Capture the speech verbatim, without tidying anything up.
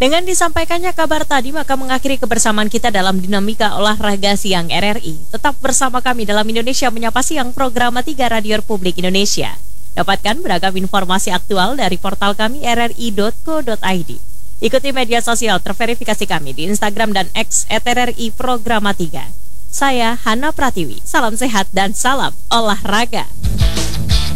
Dengan disampaikannya kabar tadi, maka mengakhiri kebersamaan kita dalam dinamika olahraga siang R R I. Tetap bersama kami dalam Indonesia Menyapa Siang, program tiga Radio Republik Indonesia. Dapatkan beragam informasi aktual dari portal kami r r i dot co dot i d. Ikuti media sosial terverifikasi kami di Instagram dan X et r r i Programa tiga. Saya Hana Pratiwi, salam sehat dan salam olahraga.